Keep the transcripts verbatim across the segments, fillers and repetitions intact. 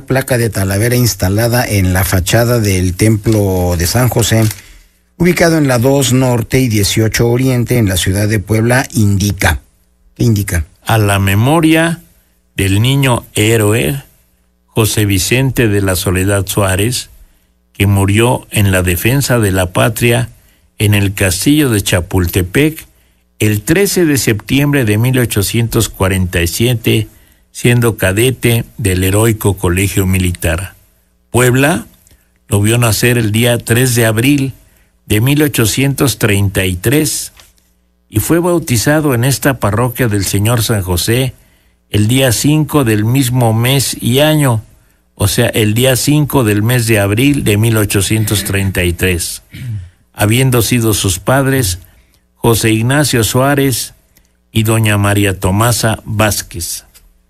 placa de Talavera instalada en la fachada del Templo de San José, ubicado en la dos Norte y dieciocho Oriente en la ciudad de Puebla, indica. ¿Qué indica? A la memoria del niño héroe José Vicente de la Soledad Suárez, que murió en la defensa de la patria en el castillo de Chapultepec el trece de septiembre de mil ochocientos cuarenta y siete, siendo cadete del heroico Colegio Militar. Puebla lo vio nacer el día tres de abril de mil ochocientos treinta y tres y fue bautizado en esta parroquia del Señor San José el día cinco del mismo mes y año, o sea, el día cinco del mes de abril de mil ochocientos treinta y tres, habiendo sido sus padres José Ignacio Suárez y doña María Tomasa Vázquez.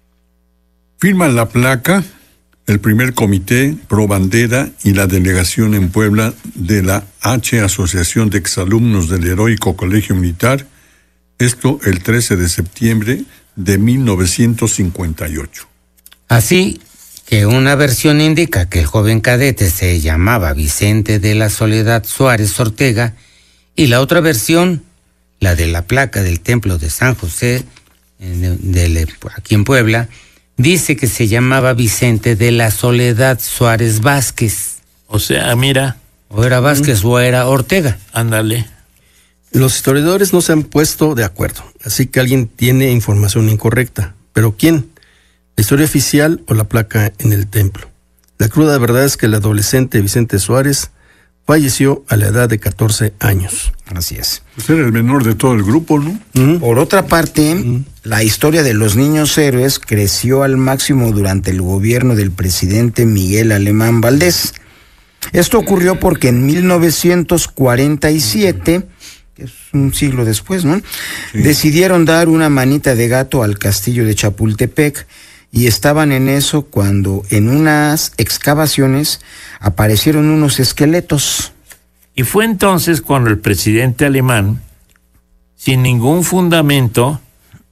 Firman la placa el primer comité pro bandera y la delegación en Puebla de la H Asociación de Exalumnos del Heroico Colegio Militar, esto el trece de septiembre de mil novecientos cincuenta y ocho. Así que una versión indica que el joven cadete se llamaba Vicente de la Soledad Suárez Ortega y la otra versión, la de la placa del Templo de San José, de, de, aquí en Puebla, dice que se llamaba Vicente de la Soledad Suárez Vázquez. O sea, mira. O era Vázquez mm. o era Ortega. Ándale. Los historiadores no se han puesto de acuerdo, así que alguien tiene información incorrecta. ¿Pero quién? ¿La historia oficial o la placa en el templo? La cruda verdad es que el adolescente Vicente Suárez falleció a la edad de catorce años. Así es. Pues era el menor de todo el grupo, ¿no? Mm. Por otra parte, mm. la historia de los niños héroes creció al máximo durante el gobierno del presidente Miguel Alemán Valdés. Esto ocurrió porque en mil novecientos cuarenta y siete, que es un siglo después, ¿no? Sí. Decidieron dar una manita de gato al castillo de Chapultepec. Y estaban en eso cuando en unas excavaciones aparecieron unos esqueletos. Y fue entonces cuando el presidente alemán, sin ningún fundamento,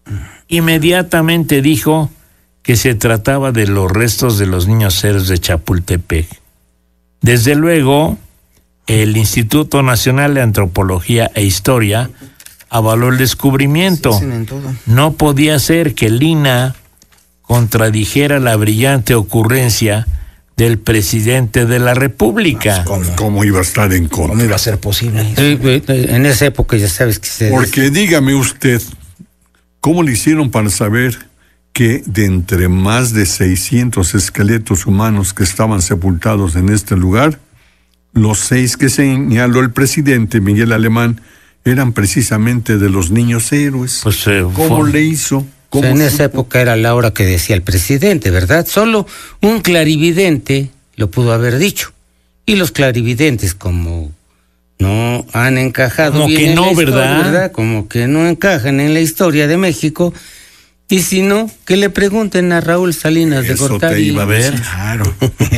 inmediatamente dijo que se trataba de los restos de los niños héroes de Chapultepec. Desde luego, el Instituto Nacional de Antropología e Historia avaló el descubrimiento. No podía ser que el I N A contradijera la brillante ocurrencia del presidente de la República. ¿Cómo, cómo iba a estar en contra? ¿Cómo iba a ser posible? En esa época ya sabes que se... Porque dígame usted, ¿cómo le hicieron para saber que de entre más de seiscientos esqueletos humanos que estaban sepultados en este lugar, los seis que señaló el presidente Miguel Alemán eran precisamente de los niños héroes? Pues, eh, ¿Cómo fue... le hizo? O sea, en esa época era la hora que decía el presidente, ¿verdad? Solo un clarividente lo pudo haber dicho. Y los clarividentes, como no han encajado como bien que en no, la historia, ¿verdad? ¿verdad? Como que no encajan en la historia de México. Y si no, que le pregunten a Raúl Salinas de Eso Gortari. te iba a ver. Claro.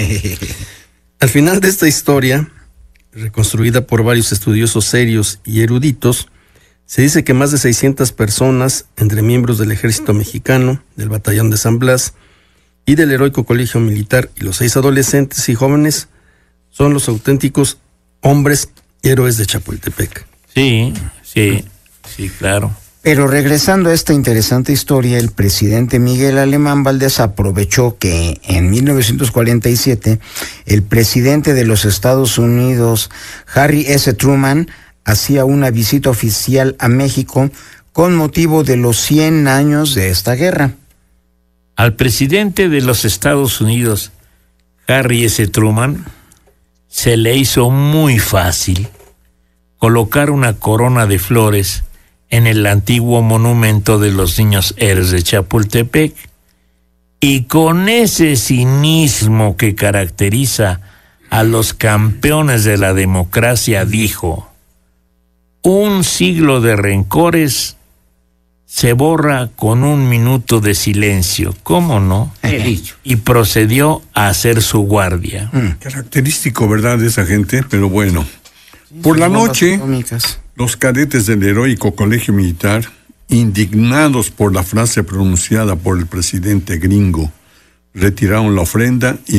Al final de esta historia, reconstruida por varios estudiosos serios y eruditos, se dice que más de seiscientas personas, entre miembros del ejército mexicano, del batallón de San Blas y del heroico colegio militar y los seis adolescentes y jóvenes, son los auténticos hombres héroes de Chapultepec. Sí, sí, sí, claro. Pero regresando a esta interesante historia, el presidente Miguel Alemán Valdés aprovechó que en mil novecientos cuarenta y siete el presidente de los Estados Unidos, Harry S. Truman, hacía una visita oficial a México con motivo de los cien años de esta guerra. Al presidente de los Estados Unidos, Harry S. Truman, se le hizo muy fácil colocar una corona de flores en el antiguo monumento de los niños héroes de Chapultepec, y con ese cinismo que caracteriza a los campeones de la democracia dijo: un siglo de rencores se borra con un minuto de silencio. ¿Cómo no? He dicho. Y procedió a hacer su guardia. Mm. Característico, ¿verdad?, de esa gente, pero bueno. Por la noche, los cadetes del heroico colegio militar, indignados por la frase pronunciada por el presidente gringo, retiraron la ofrenda y